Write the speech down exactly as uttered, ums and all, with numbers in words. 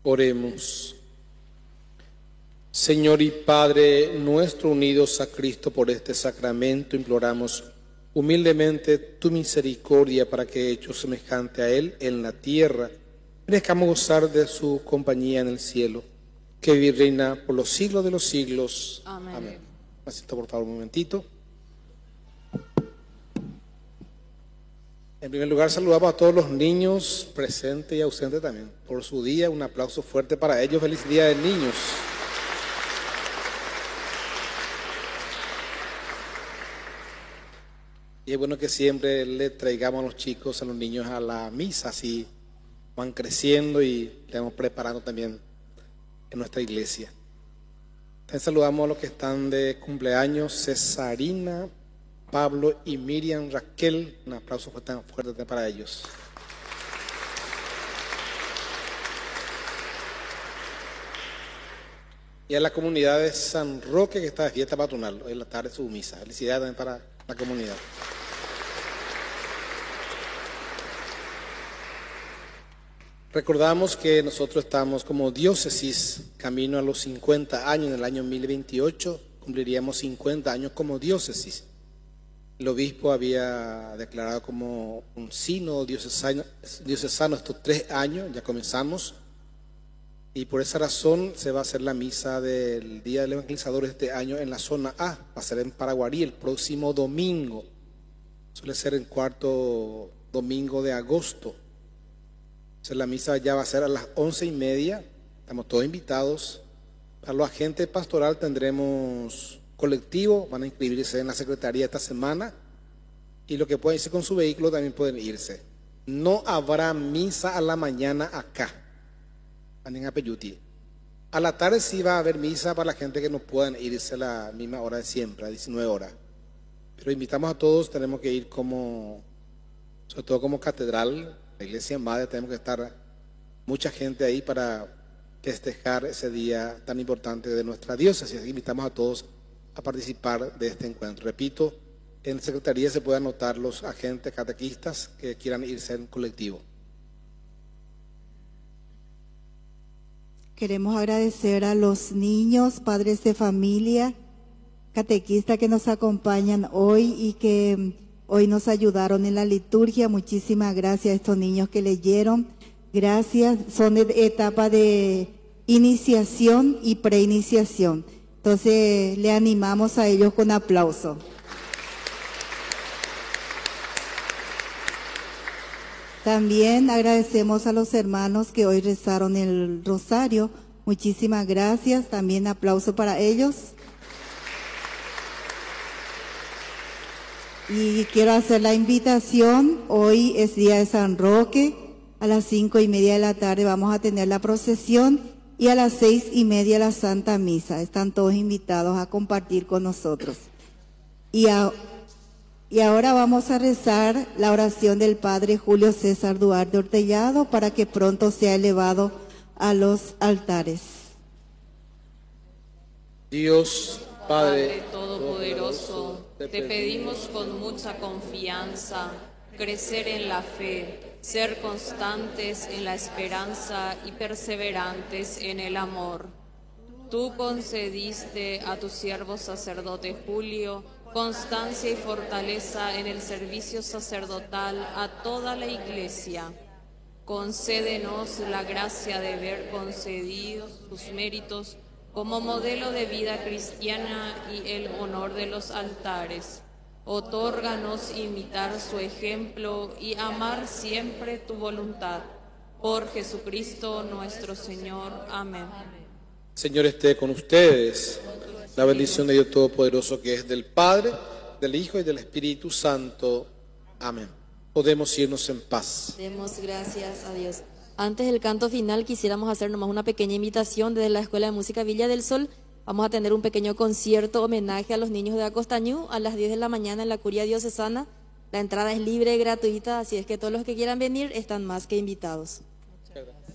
Oremos. Señor y Padre nuestro, unidos a Cristo por este sacramento, imploramos humildemente tu misericordia para que, hechos semejante a Él en la tierra, merezcamos gozar de su compañía en el cielo, que vive y reina por los siglos de los siglos. Amén. Amén. Asiento, por favor, un momentito. En primer lugar, saludamos a todos los niños presentes y ausentes también por su día. Un aplauso fuerte para ellos. Feliz Día de Niños. Y es bueno que siempre le traigamos a los chicos, a los niños a la misa, así van creciendo y le vamos preparando también en nuestra iglesia. También saludamos a los que están de cumpleaños: Cesarina, Pablo y Miriam Raquel. Un aplauso fuerte, fuerte para ellos. Y a la comunidad de San Roque, que está de fiesta patronal, hoy en la tarde su misa. Felicidades también para la comunidad. Recordamos que nosotros estamos como diócesis camino a los cincuenta años. En el año mil veintiocho cumpliríamos cincuenta años como diócesis. El obispo había declarado como un sínodo diocesano, diocesano estos tres años, ya comenzamos, y por esa razón se va a hacer la misa del Día del Evangelizador este año en la zona A, va a ser en Paraguarí el próximo domingo, suele ser el cuarto domingo de agosto. Entonces la misa ya va a ser a las once y media, estamos todos invitados. Para los agentes pastoral tendremos colectivo, van a inscribirse en la secretaría esta semana, y lo que pueden irse con su vehículo también pueden irse. No habrá misa a la mañana acá, en Apeyuti. A la tarde sí va a haber misa para la gente que no puedan irse a la misma hora de siempre, a diecinueve horas. Pero invitamos a todos, tenemos que ir como, sobre todo como catedral, la iglesia madre, tenemos que estar mucha gente ahí para festejar ese día tan importante de nuestra diócesis. Así que invitamos a todos a participar de este encuentro. Repito, en la secretaría se pueden anotar los agentes catequistas que quieran irse en colectivo. Queremos agradecer a los niños, padres de familia, catequistas que nos acompañan hoy y que hoy nos ayudaron en la liturgia. Muchísimas gracias a estos niños que leyeron. Gracias, son de etapa de iniciación y preiniciación. Entonces, le animamos a ellos con aplauso. También agradecemos a los hermanos que hoy rezaron el rosario. Muchísimas gracias. También aplauso para ellos. Y quiero hacer la invitación. Hoy es día de San Roque. A las cinco y media de la tarde vamos a tener la procesión. Y a las seis y media la Santa Misa. Están todos invitados a compartir con nosotros. Y, a, y ahora vamos a rezar la oración del Padre Julio César Duarte Ortellado para que pronto sea elevado a los altares. Dios, Padre, Padre Todopoderoso, te pedimos con mucha confianza crecer en la fe, ser constantes en la esperanza y perseverantes en el amor. Tú concediste a tu siervo sacerdote Julio constancia y fortaleza en el servicio sacerdotal a toda la Iglesia. Concédenos la gracia de ver concedidos sus méritos como modelo de vida cristiana y el honor de los altares. Otórganos imitar su ejemplo y amar siempre tu voluntad. Por Jesucristo nuestro Señor. Amén. Señor esté con ustedes. La bendición de Dios Todopoderoso, que es del Padre, del Hijo y del Espíritu Santo. Amén. Podemos irnos en paz. Demos gracias a Dios. Antes del canto final quisiéramos hacer nomás una pequeña invitación desde la Escuela de Música Villa del Sol. Vamos a tener un pequeño concierto homenaje a los niños de Acostañú a las diez de la mañana en la Curia Diocesana. La entrada es libre y gratuita, así es que todos los que quieran venir están más que invitados. Muchas gracias.